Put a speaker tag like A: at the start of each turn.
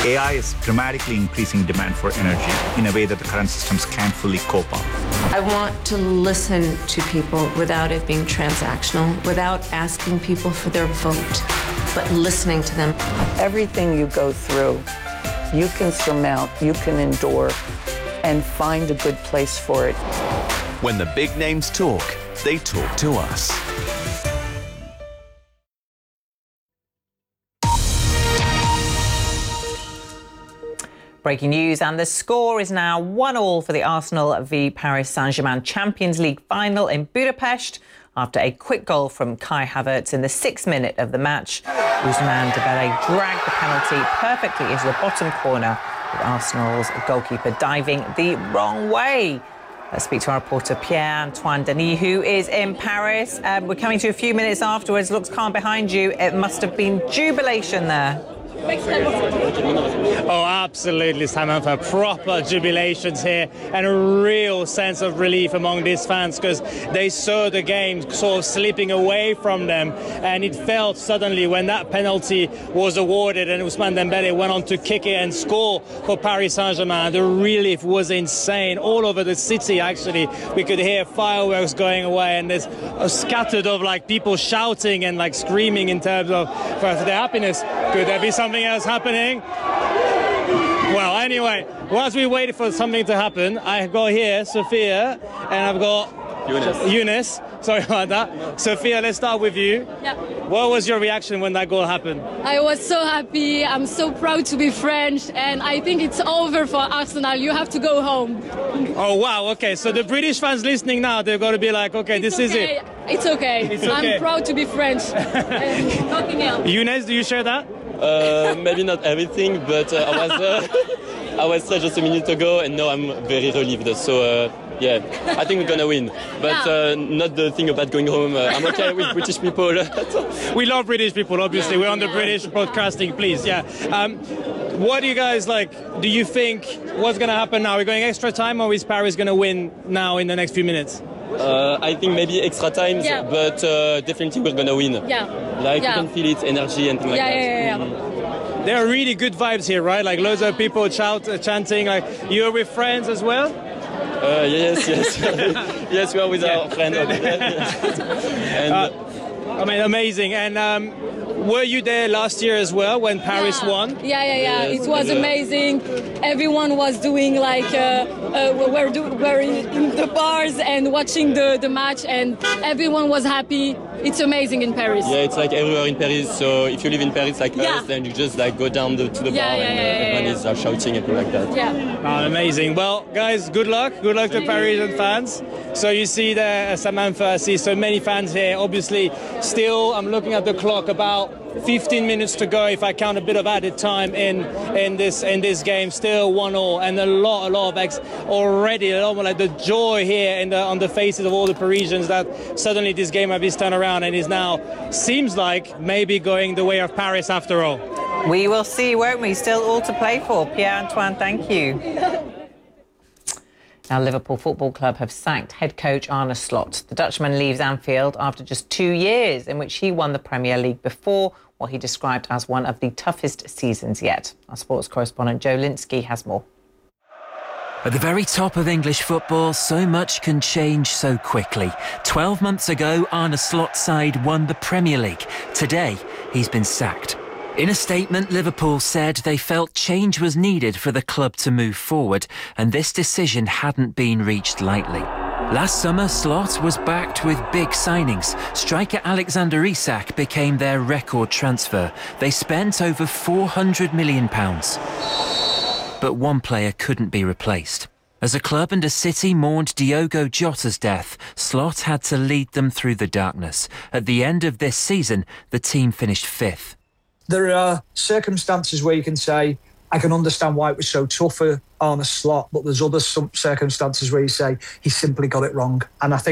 A: AI is dramatically increasing demand for energy in a way that the current systems can't fully cope up.
B: I want to listen to people without it being transactional, without asking people for their vote, but listening to them.
C: Everything you go through, you can surmount, you can endure, and find a good place for it.
D: When the big names talk, they talk to us.
E: Breaking news, and the score is now 1-1 for the Arsenal v Paris Saint-Germain Champions League final in Budapest after a quick goal from Kai Havertz in the 6th minute of the match. Ousmane Dembélé dragged the penalty perfectly into the bottom corner, with Arsenal's goalkeeper diving the wrong way. Let's speak to our reporter Pierre-Antoine Denis, who is in Paris. We're coming to a few minutes afterwards. Looks calm behind you. It must have been jubilation there.
F: Oh, absolutely, Samantha. Proper jubilations here and a real sense of relief among these fans because they saw the game sort of slipping away from them, and it felt suddenly when that penalty was awarded and Ousmane Dembélé went on to kick it and score for Paris Saint-Germain. The relief was insane. All over the city, actually, we could hear fireworks going away, and there's a scattered of like people shouting and like screaming in terms of for their happiness. Could there be something else happening? Well, anyway, whilst we wait for something to happen, I've got here Sophia and I've got Eunice. Sorry about that. Sophia, let's start with you.
G: Yeah.
F: What was your reaction when that goal happened?
G: I was so happy. I'm so proud to be French, and I think it's over for Arsenal. You have to go home.
F: Oh, wow. Okay, so the British fans listening now, they've got to be like, okay, this is it.
G: It's okay.
F: It's okay.
G: I'm proud to be French. And nothing else.
F: Eunice, do you share that?
H: Maybe not everything, but I was there just a minute ago, and now I'm very relieved. So yeah, I think we're gonna win. But not the thing about going home. I'm okay with British people.
F: We love British people, obviously. We're on the British broadcasting, please. Yeah. What do you guys like? Do you think what's gonna happen now? We're going extra time, or is Paris gonna win now in the next few minutes?
H: I think maybe extra times, but definitely we're gonna win. Like you can feel it, energy and things like that.
F: There are really good vibes here, right? Like loads of people chanting. Like you're with friends as well.
H: Yes. Yes, we are with our friend over there. And,
F: I mean, amazing. And were you there last year as well when Paris won?
G: Yeah. It was amazing. Everyone was doing like we're in the bars and watching the match, and everyone was happy. It's amazing in Paris.
H: Yeah, it's like everywhere in Paris. So if you live in Paris like us, then you just like go down to the bar and everyone is shouting and like that.
G: Yeah.
F: Amazing. Well, guys, good luck. Good luck to Parisian fans. So you see there, Samantha, I see so many fans here. Obviously, still, I'm looking at the clock, about 15 minutes to go if I count a bit of added time in this game. Still 1-1, and a lot of already like the joy here on the faces of all the Parisians that suddenly this game has turned around and is now seems like maybe going the way of Paris after all.
E: We will see, won't we? Still all to play for. Pierre-Antoine, thank you. Now, Liverpool Football Club have sacked head coach Arne Slot. The Dutchman leaves Anfield after just 2 years in which he won the Premier League before what he described as one of the toughest seasons yet. Our sports correspondent Joe Linsky has more.
I: At the very top of English football, so much can change so quickly. 12 months ago, Arne Slot's side won the Premier League. Today, he's been sacked. In a statement, Liverpool said they felt change was needed for the club to move forward, and this decision hadn't been reached lightly. Last summer, Slot was backed with big signings. Striker Alexander Isak became their record transfer. They spent over £400 million. But one player couldn't be replaced. As a club and a city mourned Diogo Jota's death, Slot had to lead them through the darkness. At the end of this season, the team finished 5th.
J: There are circumstances where you can say, I can understand why it was so tough for Arne Slot, but there's other circumstances where you say he simply got it wrong. And I think